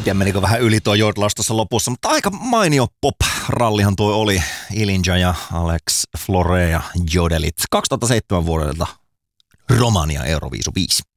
En tiedä, menikö vähän yli tuo jodlaus tuossa lopussa, mutta aika mainio pop-rallihan tuo oli. Ilinja ja Alex Flore ja Jodelit 2007 vuodelta Romania Euroviisu 5.